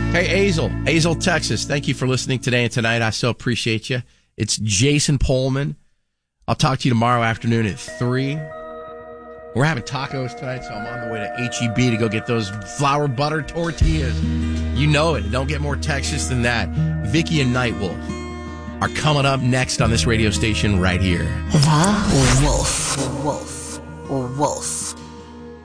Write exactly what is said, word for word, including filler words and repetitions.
Hey, Azel, Azel, Texas. Thank you for listening today and tonight. I so appreciate you. It's Jason Pullman. I'll talk to you tomorrow afternoon at three. We're having tacos tonight, so I'm on the way to H E B to go get those flour butter tortillas. You know it. Don't get more Texas than that. Vicky and Nightwolf are coming up next on this radio station right here. The Wolf. Wolf. Wolf.